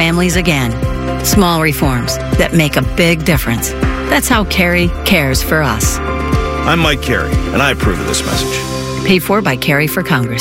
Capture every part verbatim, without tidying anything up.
families again. Small reforms that make a big difference. That's how Carey cares for us. I'm Mike Carey, and I approve of this message. Paid for by Carey for Congress.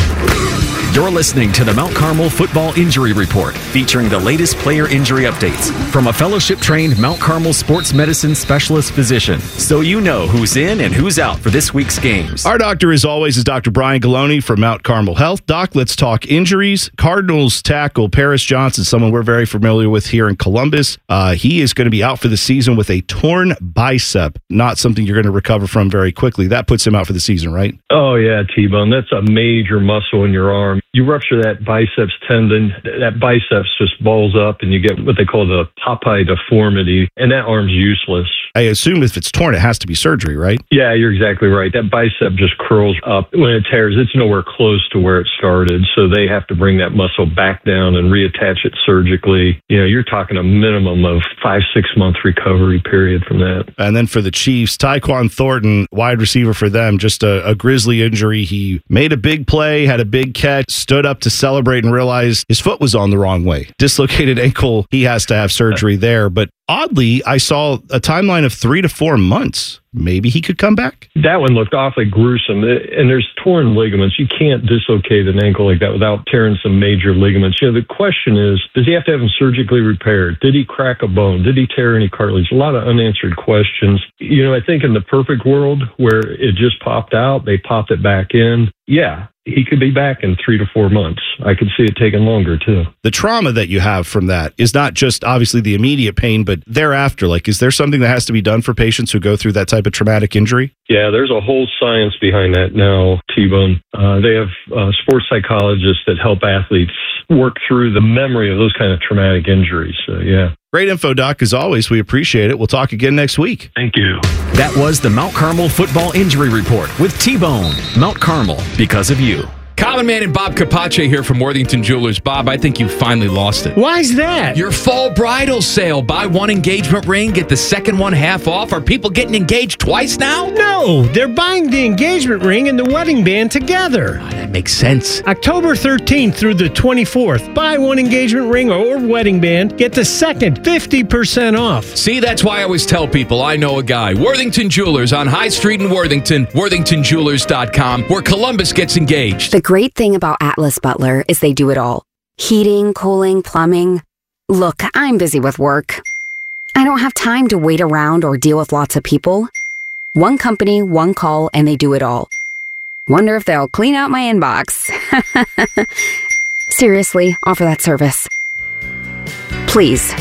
You're listening to the Mount Carmel Football Injury Report, featuring the latest player injury updates from a fellowship-trained Mount Carmel sports medicine specialist physician, so you know who's in and who's out for this week's games. Our doctor, as always, is Doctor Brian Galoni from Mount Carmel Health. Doc, let's talk injuries. Cardinals tackle Paris Johnson, someone we're very familiar with here in Columbus. Uh, he is going to be out for the season with a torn bicep, not something you're going to recover from very quickly. That puts him out for the season, right? Oh, yeah, T-Bone. That's a major muscle in your arm. You rupture that biceps tendon, that biceps just balls up, and you get what they call the Popeye deformity, and that arm's useless. I assume if it's torn, it has to be surgery, right? Yeah, you're exactly right. That bicep just curls up. When it tears, it's nowhere close to where it started, so they have to bring that muscle back down and reattach it surgically. You know, you're talking a minimum of five, six-month recovery period from that. And then for the Chiefs, Tyquan Thornton, wide receiver for them, just a, a grisly injury. He made a big play, had a big catch, stood up to celebrate and realized his foot was on the wrong way. Dislocated ankle, he has to have surgery there. But oddly, I saw a timeline of three to four months. Maybe he could come back. That one looked awfully gruesome. And there's torn ligaments. You can't dislocate an ankle like that without tearing some major ligaments. You know, the question is, does he have to have them surgically repaired? Did he crack a bone? Did he tear any cartilage? A lot of unanswered questions. You know, I think in the perfect world where it just popped out, they popped it back in. Yeah, he could be back in three to four months. I could see it taking longer, too. The trauma that you have from that is not just obviously the immediate pain, but thereafter. Like, is there something that has to be done for patients who go through that type of traumatic injury? Yeah, there's a whole science behind that now, T-Bone. Uh, they have uh, sports psychologists that help athletes work through the memory of those kind of traumatic injuries. So, yeah. Great info, Doc. As always, we appreciate it. We'll talk again next week. Thank you. That was the Mount Carmel Football Injury Report with T-Bone. Mount Carmel, because of you. Common Man and Bob Capace here from Worthington Jewelers. Bob, I think you finally lost it. Why's that? Your fall bridal sale. Buy one engagement ring, get the second one half off. Are people getting engaged twice now? No, they're buying the engagement ring and the wedding band together. Oh, that makes sense. October thirteenth through the twenty-fourth. Buy one engagement ring or wedding band, get the second fifty percent off. See, that's why I always tell people I know a guy. Worthington Jewelers on High Street in Worthington, worthington jewelers dot com, where Columbus gets engaged. The great thing about Atlas Butler is they do it all. Heating, cooling, plumbing. Look, I'm busy with work. I don't have time to wait around or deal with lots of people. One company, one call, and they do it all. Wonder if they'll clean out my inbox. Seriously, offer that service. Please.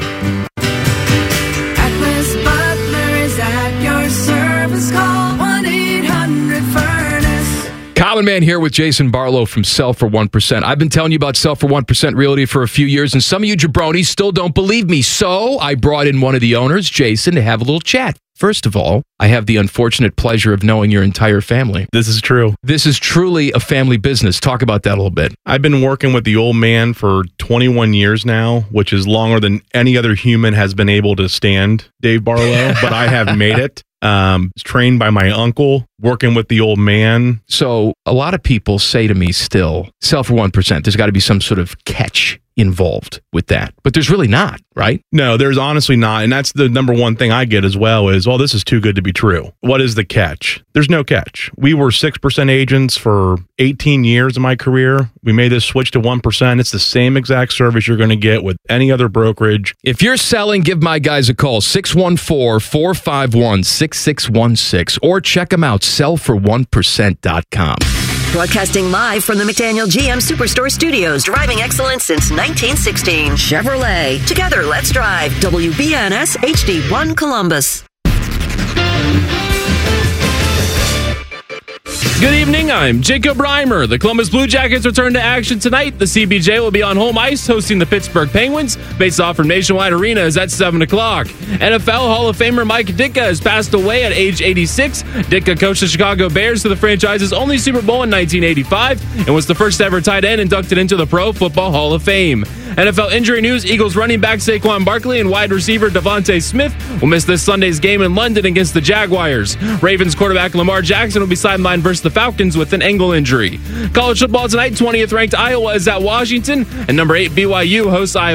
Atlas Butler is at your service. Call one eight hundred furnace. Common Man here with Jason Barlow from Sell for one percent. I've been telling you about Sell for one percent Realty for a few years, and some of you jabronis still don't believe me. So I brought in one of the owners, Jason, to have a little chat. First of all, I have the unfortunate pleasure of knowing your entire family. This is true. This is truly a family business. Talk about that a little bit. I've been working with the old man for twenty-one years now, which is longer than any other human has been able to stand, Dave Barlow, but I have made it. Um, trained by my uncle, working with the old man. So a lot of people say to me still, Sell for one percent, there's got to be some sort of catch involved with that. But there's really not, right? No, there's honestly not. And that's the number one thing I get as well is, well, this is too good to be true. What is the catch? There's no catch. We were six percent agents for eighteen years of my career. We made this switch to one percent. It's the same exact service you're going to get with any other brokerage. If you're selling, give my guys a call, six one four, four five one, six six one six, or check them out, sell for one percent dot com. Broadcasting live from the McDaniel G M Superstore Studios, driving excellence since nineteen sixteen. Chevrolet. Together, let's drive. W B N S H D one Columbus. Good evening, I'm Jacob Reimer. The Columbus Blue Jackets return to action tonight. The C B J will be on home ice hosting the Pittsburgh Penguins. Face-off from Nationwide Arena is at seven o'clock. N F L Hall of Famer Mike Ditka has passed away at age eighty-six. Ditka coached the Chicago Bears to the franchise's only Super Bowl in nineteen eighty-five and was the first ever tight end inducted into the Pro Football Hall of Fame. N F L injury news, Eagles running back Saquon Barkley and wide receiver Devontae Smith will miss this Sunday's game in London against the Jaguars. Ravens quarterback Lamar Jackson will be sidelined versus the Falcons with an ankle injury. College football tonight, twentieth ranked Iowa is at Washington, and number eight B Y U hosts Iowa.